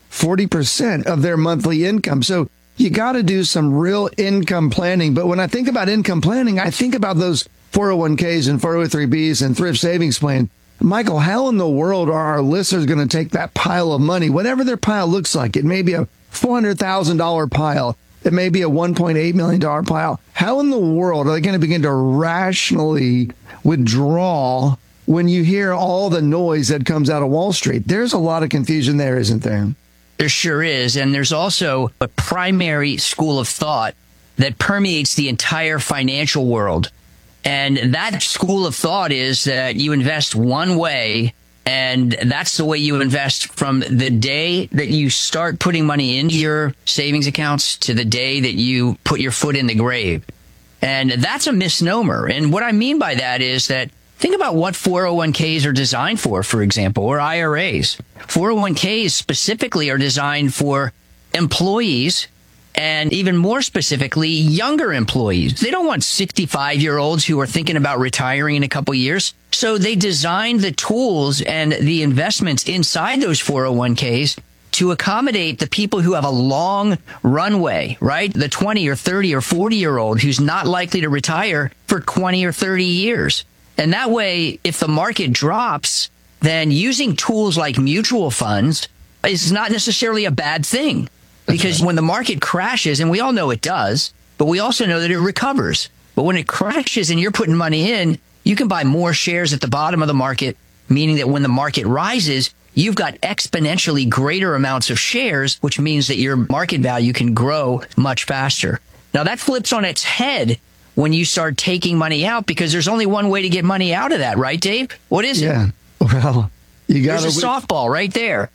S13: 40% of their monthly income. So you got to do some real income planning. But when I think about income planning, I think about those 401ks and 403bs and thrift savings plan. Michael, how in the world are our listeners going to take that pile of money, whatever their pile looks like? It may be a $400,000 pile. It may be a $1.8 million pile. How in the world are they going to begin to rationally withdraw when you hear all the noise that comes out of Wall Street? There's a lot of confusion there, isn't there?
S11: There sure is. And there's also a primary school of thought that permeates the entire financial world. And that school of thought is that you invest one way, and that's the way you invest from the day that you start putting money into your savings accounts to the day that you put your foot in the grave. And that's a misnomer. And what I mean by that is that think about what 401ks are designed for example, or IRAs. 401ks specifically are designed for employees, and even more specifically, younger employees. They don't want 65-year-olds who are thinking about retiring in a couple years. So they designed the tools and the investments inside those 401ks to accommodate the people who have a long runway, right? The 20 or 30 or 40-year-old who's not likely to retire for 20 or 30 years. And that way, if the market drops, then using tools like mutual funds is not necessarily a bad thing. Because when the market crashes, and we all know it does, but we also know that it recovers. But when it crashes and you're putting money in, you can buy more shares at the bottom of the market, meaning that when the market rises, you've got exponentially greater amounts of shares, which means that your market value can grow much faster. Now, that flips on its head when you start taking money out, because there's only one way to get money out of that, right, Dave? What is it?
S13: Yeah. Well, you got
S11: There's a softball right there.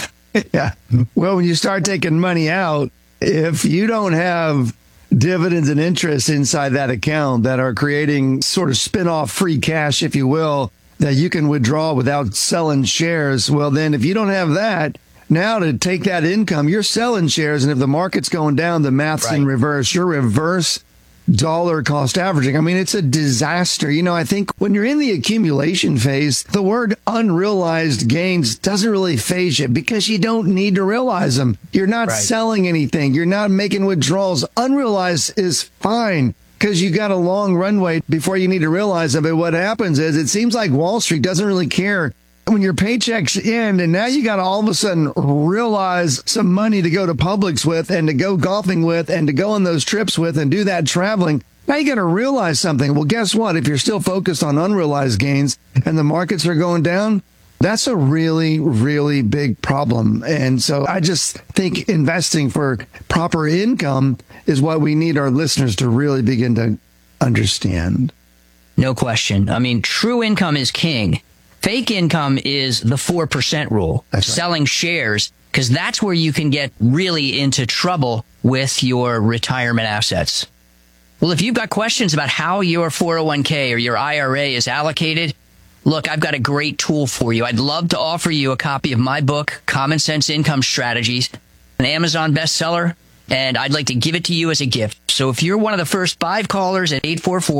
S13: Yeah. Well, when you start taking money out, if you don't have dividends and interest inside that account that are creating sort of spin-off free cash, if you will, that you can withdraw without selling shares, well, then if you don't have that, now to take that income, you're selling shares. And if the market's going down, the math's in reverse. You're reverse dollar cost averaging. I mean, it's a disaster. You know, I think when you're in the accumulation phase, the word unrealized gains doesn't really phase you because you don't need to realize them. You're not selling anything. You're not making withdrawals. Unrealized is fine because you got a long runway before you need to realize them. But what happens is it seems like Wall Street doesn't really care when your paychecks end, and now you got to all of a sudden realize some money to go to Publix with and to go golfing with and to go on those trips with and do that traveling. Now you got to realize something. Well, guess what? If you're still focused on unrealized gains and the markets are going down, that's a really, really big problem. And so I just think investing for proper income is what we need our listeners to really begin to understand.
S11: No question. I mean, true income is king. Fake income is the 4% rule, selling shares, because that's where you can get really into trouble with your retirement assets. Well, if you've got questions about how your 401k or your IRA is allocated, look, I've got a great tool for you. I'd love to offer you a copy of my book, Common Sense Income Strategies, an Amazon bestseller, and I'd like to give it to you as a gift. So if you're one of the first 5 callers at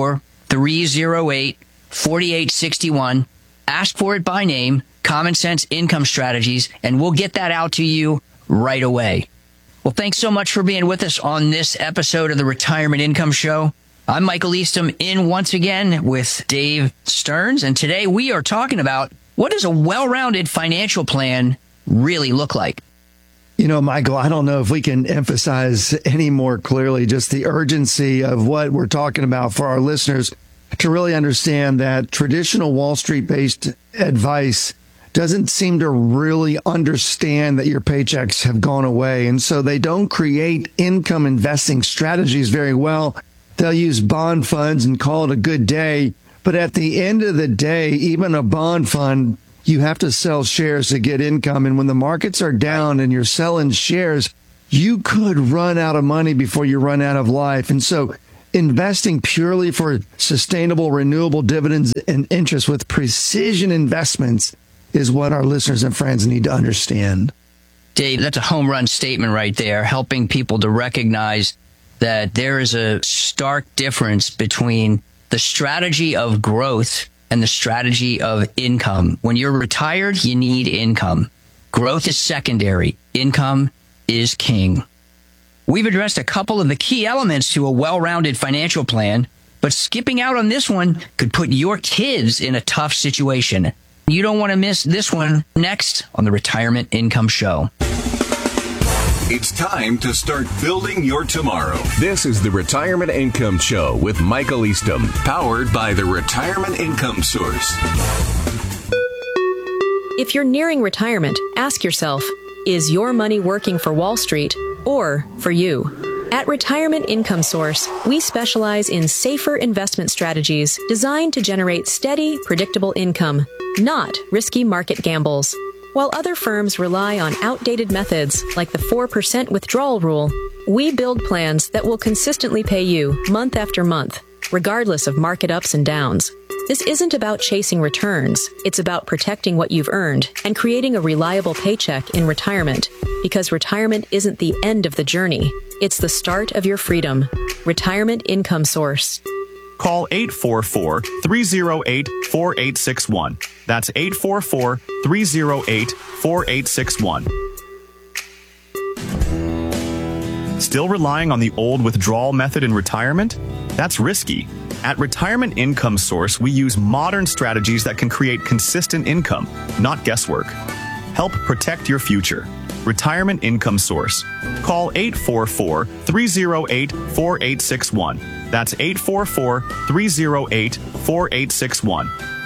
S11: 844-308-4861, ask for it by name, Common Sense Income Strategies, and we'll get that out to you right away. Well, thanks so much for being with us on this episode of the Retirement Income Show. I'm Michael Eastham, in once again with Dave Stearns, and today we are talking about what does a well-rounded financial plan really look like?
S13: You know, Michael, I don't know if we can emphasize any more clearly just the urgency of what we're talking about for our listeners to really understand that traditional Wall Street-based advice doesn't seem to really understand that your paychecks have gone away. And so they don't create income investing strategies very well. They'll use bond funds and call it a good day. But at the end of the day, even a bond fund, you have to sell shares to get income. And when the markets are down and you're selling shares, you could run out of money before you run out of life. And so investing purely for sustainable, renewable dividends and interest with precision investments is what our listeners and friends need to understand.
S11: Dave, that's a home run statement right there, helping people to recognize that there is a stark difference between the strategy of growth and the strategy of income. When you're retired, you need income. Growth is secondary. Income is king. We've addressed a couple of the key elements to a well-rounded financial plan, but skipping out on this one could put your kids in a tough situation. You don't want to miss this one next on the Retirement Income Show.
S12: It's time to start building your tomorrow. This is the Retirement Income Show with Michael Eastham, powered by the Retirement Income Source.
S16: If you're nearing retirement, ask yourself, is your money working for Wall Street or for you? At Retirement Income Source, we specialize in safer investment strategies designed to generate steady, predictable income, not risky market gambles. While other firms rely on outdated methods like the 4% withdrawal rule, we build plans that will consistently pay you month after month, regardless of market ups and downs. This isn't about chasing returns. It's about protecting what you've earned and creating a reliable paycheck in retirement, because retirement isn't the end of the journey. It's the start of your freedom. Retirement Income Source.
S14: Call 844-308-4861. That's 844-308-4861. Still relying on the old withdrawal method in retirement? That's risky. At Retirement Income Source, we use modern strategies that can create consistent income, not guesswork. Help protect your future. Retirement Income Source. Call 844-308-4861. That's 844-308-4861.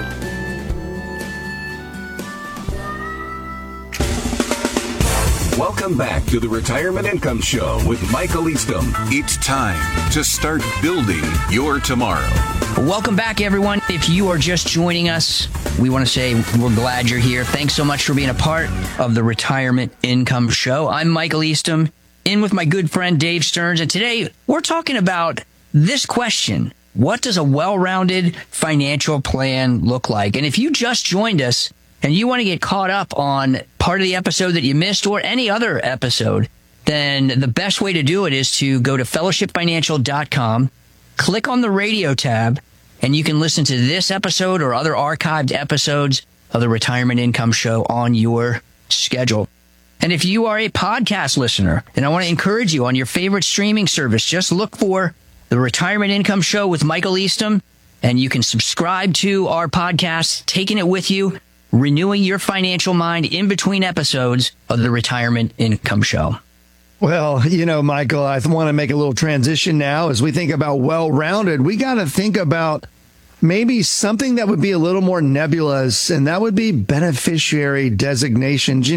S12: Welcome back to the Retirement Income Show with Michael Eastham. It's time to start building your tomorrow.
S11: Welcome back, everyone. If you are just joining us, we want to say we're glad you're here. Thanks so much for being a part of the Retirement Income Show. I'm Michael Eastham, in with my good friend Dave Stearns, and today we're talking about this question: what does a well-rounded financial plan look like? And if you just joined us and you want to get caught up on part of the episode that you missed or any other episode, then the best way to do it is to go to fellowshipfinancial.com, click on the radio tab, and you can listen to this episode or other archived episodes of the Retirement Income Show on your schedule. And if you are a podcast listener, then I want to encourage you on your favorite streaming service, just look for the Retirement Income Show with Michael Eastham, and you can subscribe to our podcast, taking it with you, renewing your financial mind in between episodes of the Retirement Income Show.
S13: Well, Michael, I want to make a little transition now. As we think about well-rounded, we got to think about maybe something that would be a little more nebulous, and that would be beneficiary designations.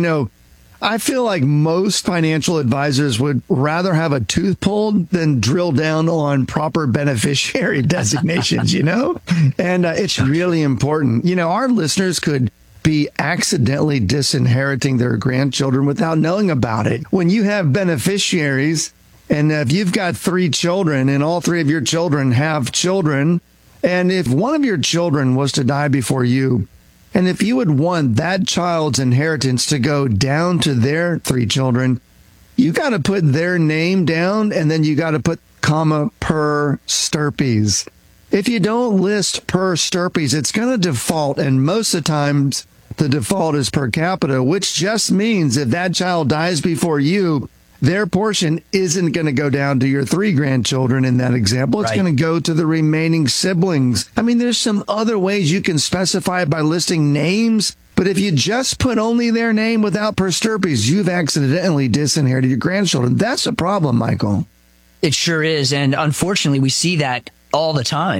S13: I feel like most financial advisors would rather have a tooth pulled than drill down on proper beneficiary designations, And it's really important. Our listeners could be accidentally disinheriting their grandchildren without knowing about it. When you have beneficiaries, and if you've got 3 children and all 3 of your children have children, and if one of your children was to die before you, and if you would want that child's inheritance to go down to their 3 children, you got to put their name down, and then you got to put comma per stirpes. If you don't list per stirpes, it's going to default, and most of the times the default is per capita, which just means if that child dies before you, their portion isn't going to go down to your 3 grandchildren in that example. It's going to go to the remaining siblings. I mean, there's some other ways you can specify it by listing names, but if you just put only their name without per stirpes, you've accidentally disinherited your grandchildren. That's a problem, Michael.
S11: It sure is, and unfortunately, we see that all the time.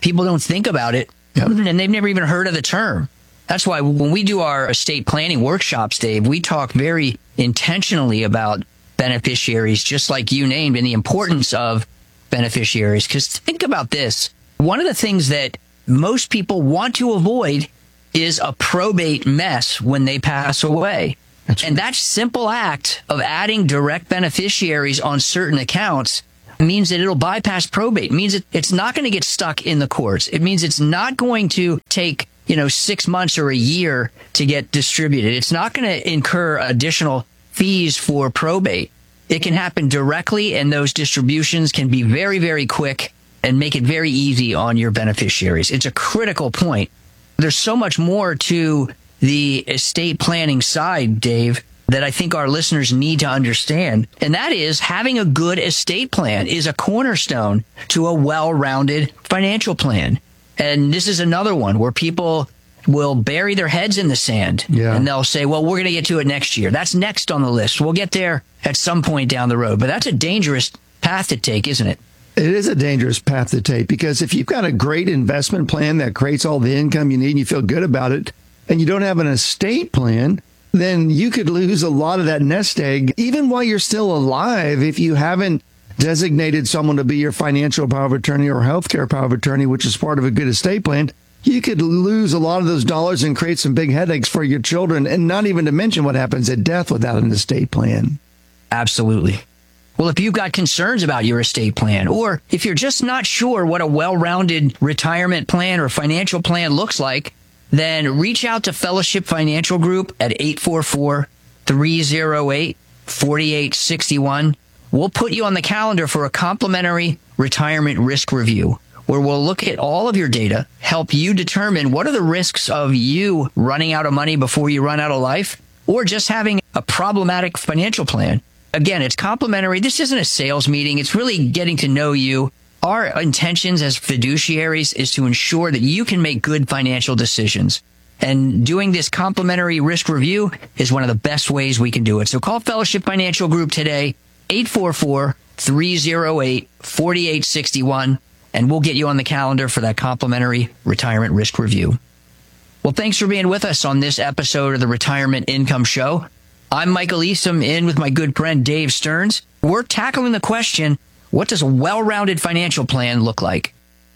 S11: People don't think about it, and they've never even heard of the term. That's why when we do our estate planning workshops, Dave, we talk very intentionally about beneficiaries, just like you named, and the importance of beneficiaries. Because think about this. One of the things that most people want to avoid is a probate mess when they pass away. And that simple act of adding direct beneficiaries on certain accounts means that it'll bypass probate. It means it's not going to get stuck in the courts. It means it's not going to take 6 months or a year to get distributed. It's not going to incur additional fees for probate. It can happen directly, and those distributions can be very, very quick and make it very easy on your beneficiaries. It's a critical point. There's so much more to the estate planning side, Dave, that I think our listeners need to understand. And that is having a good estate plan is a cornerstone to a well-rounded financial plan. And this is another one where people will bury their heads in the sand and they'll say, well, we're going to get to it next year. That's next on the list. We'll get there at some point down the road. But that's a dangerous path to take, isn't it?
S13: It is a dangerous path to take, because if you've got a great investment plan that creates all the income you need and you feel good about it, and you don't have an estate plan, then you could lose a lot of that nest egg, even while you're still alive, if you haven't designated someone to be your financial power of attorney or healthcare power of attorney, which is part of a good estate plan. You could lose a lot of those dollars and create some big headaches for your children, and not even to mention what happens at death without an estate plan.
S11: Absolutely. Well, if you've got concerns about your estate plan, or if you're just not sure what a well-rounded retirement plan or financial plan looks like, then reach out to Fellowship Financial Group at 844-308-4861. We'll put you on the calendar for a complimentary retirement risk review, where we'll look at all of your data, help you determine what are the risks of you running out of money before you run out of life, or just having a problematic financial plan. Again, it's complimentary. This isn't a sales meeting. It's really getting to know you. Our intentions as fiduciaries is to ensure that you can make good financial decisions. And doing this complimentary risk review is one of the best ways we can do it. So call Fellowship Financial Group today, 844-308-4861, and we'll get you on the calendar for that complimentary retirement risk review. Well, thanks for being with us on this episode of the Retirement Income Show. I'm Michael Eastham, in with my good friend Dave Stearns. We're tackling the question, what does a well-rounded financial plan look like?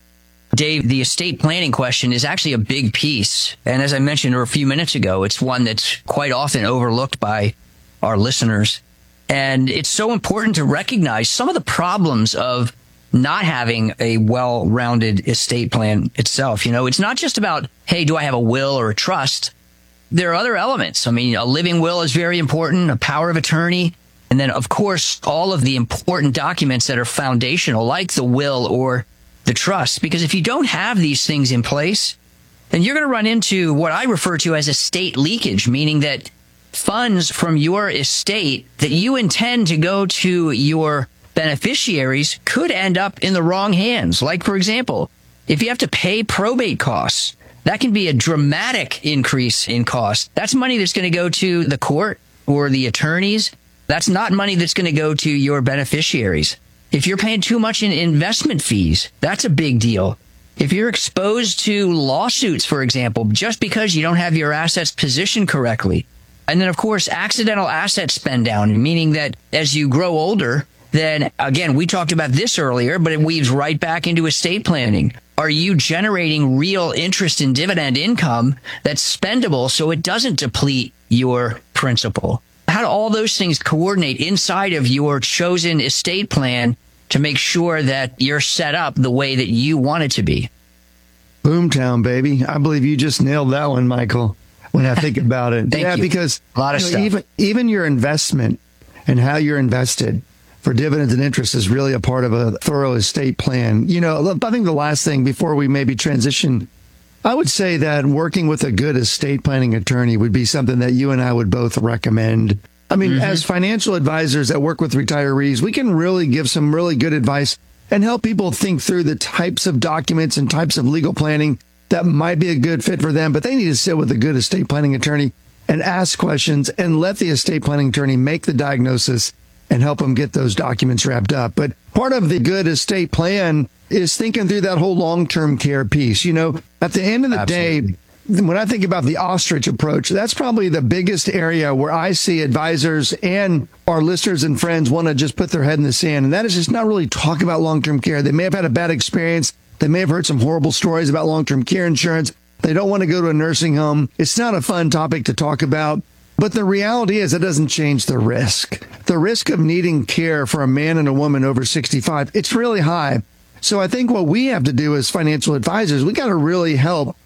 S11: Dave, the estate planning question is actually a big piece. And as I mentioned a few minutes ago, it's one that's quite often overlooked by our listeners. And it's so important to recognize some of the problems of not having a well-rounded estate plan itself. It's not just about, hey, do I have a will or a trust? There are other elements. I mean, a living will is very important, a power of attorney, and then, of course, all of the important documents that are foundational, like the will or the trust. Because if you don't have these things in place, then you're going to run into what I refer to as estate leakage, meaning that funds from your estate that you intend to go to your beneficiaries could end up in the wrong hands. Like, for example, if you have to pay probate costs, that can be a dramatic increase in cost. That's money that's going to go to the court or the attorneys. That's not money that's going to go to your beneficiaries. If you're paying too much in investment fees, that's a big deal. If you're exposed to lawsuits, for example, just because you don't have your assets positioned correctly. And then, of course, accidental asset spend down, meaning that as you grow older, then, again, we talked about this earlier, but it weaves right back into estate planning. Are you generating real interest and dividend income that's spendable so it doesn't deplete your principal? How do all those things coordinate inside of your chosen estate plan to make sure that you're set up the way that you want it to be?
S13: Boomtown, baby. I believe you just nailed that one, Michael, when I think about it.
S11: Thank you.
S13: Because
S11: a lot of stuff.
S13: Even your investment and how you're invested for dividends and interest is really a part of a thorough estate plan. I think the last thing before we maybe transition, I would say that working with a good estate planning attorney would be something that you and I would both recommend. I mean, as financial advisors that work with retirees, we can really give some really good advice and help people think through the types of documents and types of legal planning that might be a good fit for them. But they need to sit with a good estate planning attorney and ask questions and let the estate planning attorney make the diagnosis and help them get those documents wrapped up. But part of the good estate plan is thinking through that whole long-term care piece. You know, at the end of the day, when I think about the ostrich approach, that's probably the biggest area where I see advisors and our listeners and friends want to just put their head in the sand. And that is just not really talk about long-term care. They may have had a bad experience. They may have heard some horrible stories about long-term care insurance. They don't want to go to a nursing home. It's not a fun topic to talk about. But the reality is it doesn't change the risk. The risk of needing care for a man and a woman over 65, it's really high. So I think what we have to do as financial advisors, we got to really help